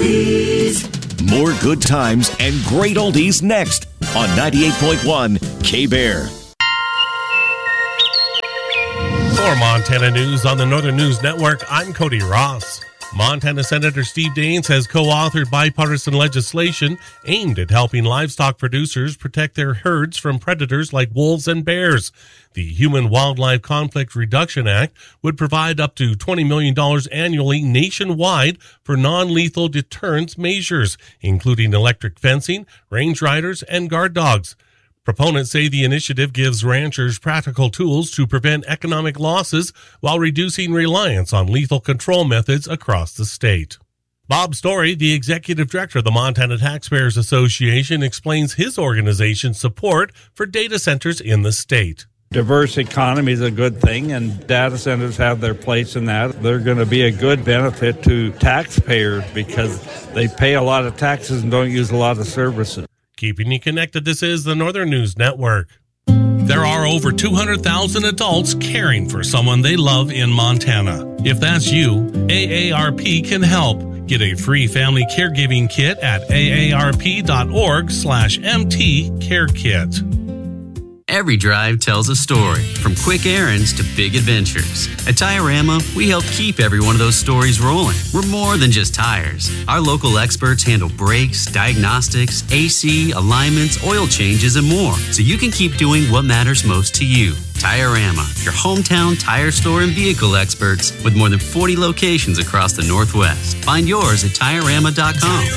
oldies. More good times and great oldies next on 98.1 K-Bear. For Montana News on the Northern News Network, I'm Cody Ross. Montana Senator Steve Daines has co-authored bipartisan legislation aimed at helping livestock producers protect their herds from predators like wolves and bears. The Human-Wildlife Conflict Reduction Act would provide up to $20 million annually nationwide for non-lethal deterrence measures, including electric fencing, range riders, and guard dogs. Proponents say the initiative gives ranchers practical tools to prevent economic losses while reducing reliance on lethal control methods across the state. Bob Story, the executive director of the Montana Taxpayers Association, explains his organization's support for data centers in the state. Diverse economy is a good thing, and data centers have their place in that. They're going to be a good benefit to taxpayers because they pay a lot of taxes and don't use a lot of services. Keeping you connected, this is the Northern News Network. There are over 200,000 adults caring for someone they love in Montana. If that's you, AARP can help. Get a free family caregiving kit at aarp.org/MT-CareKit. Every drive tells a story, from quick errands to big adventures. At Tire-Rama, we help keep every one of those stories rolling. We're more than just tires. Our local experts handle brakes, diagnostics, AC, alignments, oil changes, and more, so you can keep doing what matters most to you. Tire-Rama, your hometown tire store and vehicle experts with more than 40 locations across the Northwest. Find yours at TireRama.com.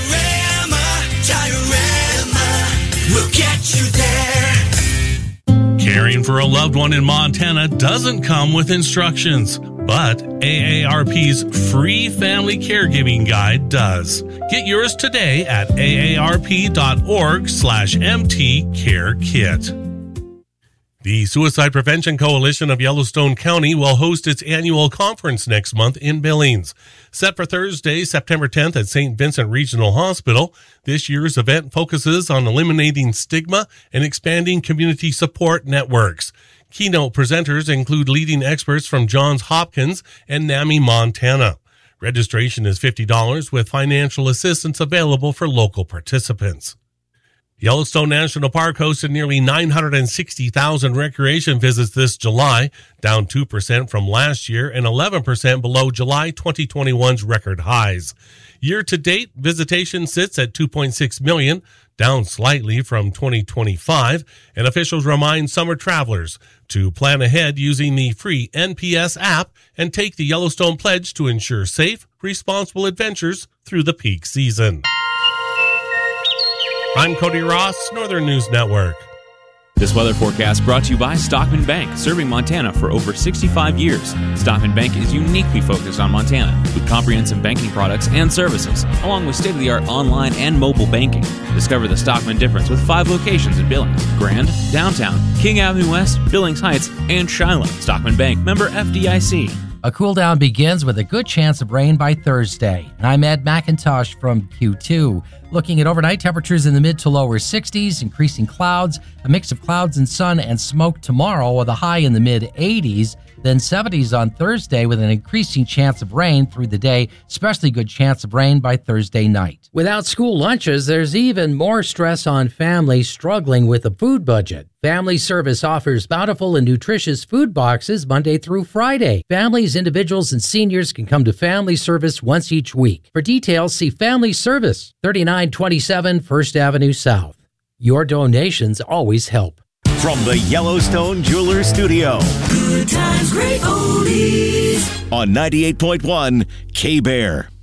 Tire-Rama, we'll get you there. Caring for a loved one in Montana doesn't come with instructions, but AARP's free family caregiving guide does. Get yours today at aarp.org/MT-CareKit. The Suicide Prevention Coalition of Yellowstone County will host its annual conference next month in Billings. Set for Thursday, September 10th at St. Vincent Regional Hospital, this year's event focuses on eliminating stigma and expanding community support networks. Keynote presenters include leading experts from Johns Hopkins and NAMI, Montana. Registration is $50 with financial assistance available for local participants. Yellowstone National Park hosted nearly 960,000 recreation visits this July, down 2% from last year and 11% below July 2021's record highs. Year-to-date, visitation sits at 2.6 million, down slightly from 2025, and officials remind summer travelers to plan ahead using the free NPS app and take the Yellowstone Pledge to ensure safe, responsible adventures through the peak season. I'm Cody Ross, Northern News Network. This weather forecast brought to you by Stockman Bank, serving Montana for over 65 years. Stockman Bank is uniquely focused on Montana with comprehensive banking products and services, along with state-of-the-art online and mobile banking. Discover the Stockman difference with 5 locations in Billings, Grand, Downtown, King Avenue West, Billings Heights, and Shiloh. Stockman Bank, member FDIC. A cool down begins with a good chance of rain by Thursday. I'm Ed McIntosh from Q2. Looking at overnight temperatures in the mid to lower 60s, increasing clouds, a mix of clouds and sun and smoke tomorrow with a high in the mid 80s, then 70s on Thursday with an increasing chance of rain through the day, especially good chance of rain by Thursday night. Without school lunches, there's even more stress on families struggling with a food budget. Family Service offers bountiful and nutritious food boxes Monday through Friday. Families, individuals, and seniors can come to Family Service once each week. For details, see Family Service, 3927 First Avenue South. Your donations always help. From the Yellowstone Jewelers Studio. Good times, great oldies. On 98.1 K-Bear.